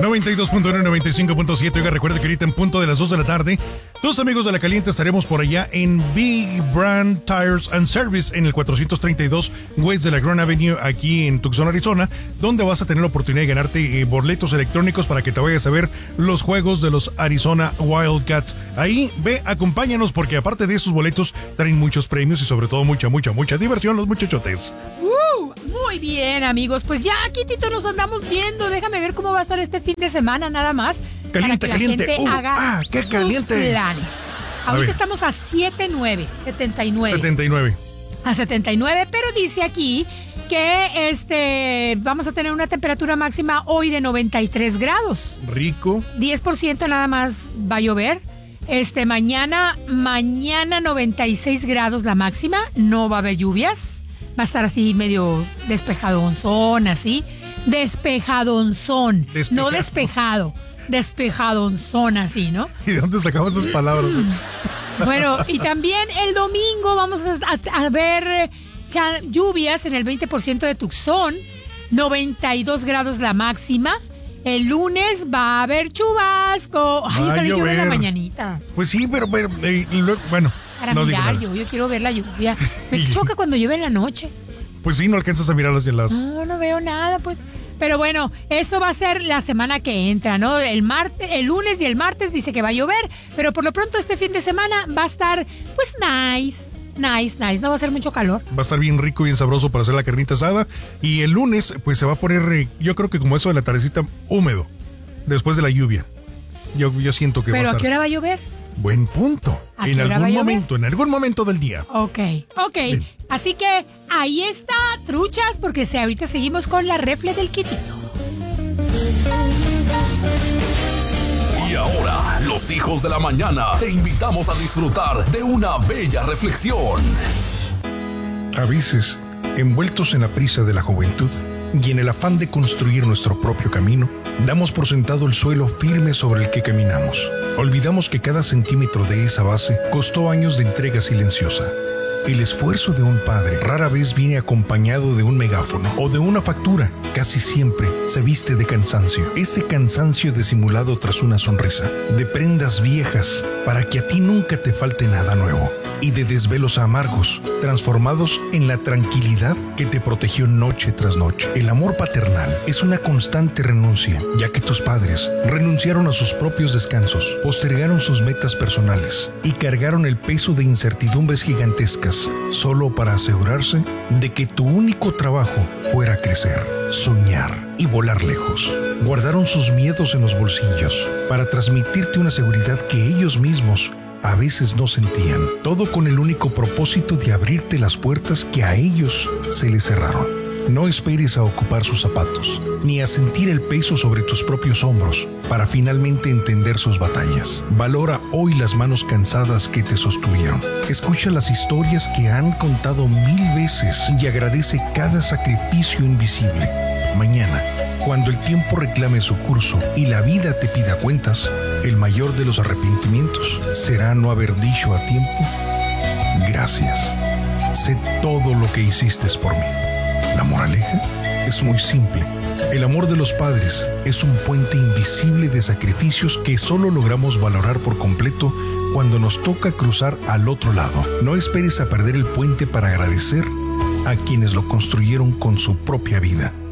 92.1, 95.7. Oiga, recuerda que ahorita en punto de las 2 de la tarde, tus amigos de La Caliente estaremos por allá en Big Brand Tires and Service en el 432 West de la Grand Avenue, aquí en Tucson, Arizona, donde vas a tener la oportunidad de ganarte boletos electrónicos para que te vayas a ver los juegos de los Arizona Wildcats. Ahí, ve, acompáñanos, porque aparte de esos boletos, traen muchos premios y sobre todo mucha diversión los muchachotes. Muy bien, amigos. Pues ya aquí, Tito, nos andamos viendo. Déjame ver cómo va a estar este fin de semana, nada más. Caliente, para que caliente. La gente haga ¡Qué caliente! sus planes. Ahorita estamos a 79. A 79, pero dice aquí que vamos a tener una temperatura máxima hoy de 93 grados. Rico. 10% nada más va a llover. Mañana 96 grados la máxima. No va a haber lluvias. Va a estar así medio despejadonzón, así. Despejadonzón. No despejado. Despejadonzón, así, ¿no? ¿Y de dónde sacamos esas palabras? Bueno, y también el domingo vamos a ver lluvias en el 20% de Tucson. 92 grados la máxima. El lunes va a haber chubasco. Ay, también llueve en la mañanita. Pues sí, pero bueno. Para mirar, yo quiero ver la lluvia. Me choca cuando llueve en la noche. Pues sí, no alcanzas a mirar las. No veo nada, pues. Pero bueno, eso va a ser la semana que entra, ¿no? El lunes y el martes dice que va a llover, pero por lo pronto este fin de semana va a estar, pues, nice. No va a ser mucho calor. Va a estar bien rico, bien sabroso para hacer la carnita asada. Y el lunes, pues, se va a poner, yo creo que como eso de la tardecita, húmedo, después de la lluvia. Yo siento que va a estar. ¿Pero a qué hora va a llover? Buen punto. En algún momento del día. Ok. Bien. Así que ahí está, truchas, porque ahorita seguimos con la refle del Kitito. Y ahora, los hijos de la mañana, te invitamos a disfrutar de una bella reflexión. A veces, envueltos en la prisa de la juventud y en el afán de construir nuestro propio camino, damos por sentado el suelo firme sobre el que caminamos. Olvidamos que cada centímetro de esa base costó años de entrega silenciosa. El esfuerzo de un padre rara vez viene acompañado de un megáfono o de una factura. Casi siempre se viste de cansancio. Ese cansancio disimulado tras una sonrisa, de prendas viejas para que a ti nunca te falte nada nuevo, y de desvelos amargos transformados en la tranquilidad que te protegió noche tras noche. El amor paternal es una constante renuncia, ya que tus padres renunciaron a sus propios descansos, postergaron sus metas personales y cargaron el peso de incertidumbres gigantescas solo para asegurarse de que tu único trabajo fuera crecer, soñar y volar lejos. Guardaron sus miedos en los bolsillos para transmitirte una seguridad que ellos mismos a veces no sentían, todo con el único propósito de abrirte las puertas que a ellos se les cerraron. No esperes a ocupar sus zapatos, ni a sentir el peso sobre tus propios hombros para finalmente entender sus batallas. Valora hoy las manos cansadas que te sostuvieron. Escucha las historias que han contado 1000 veces y agradece cada sacrificio invisible. Mañana, cuando el tiempo reclame su curso y la vida te pida cuentas, el mayor de los arrepentimientos será no haber dicho a tiempo: gracias, sé todo lo que hiciste por mí. La moraleja es muy simple. El amor de los padres es un puente invisible de sacrificios que solo logramos valorar por completo cuando nos toca cruzar al otro lado. No esperes a perder el puente para agradecer a quienes lo construyeron con su propia vida.